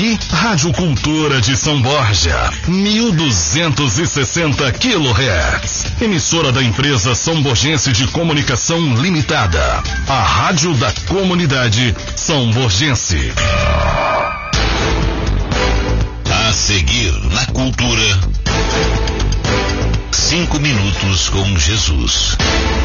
aqui, Rádio Cultura de São Borja, 1260 kHz. Emissora da empresa São Borgense de Comunicação Limitada. A rádio da comunidade São Borgense. A seguir na Cultura, 5 minutos com Jesus.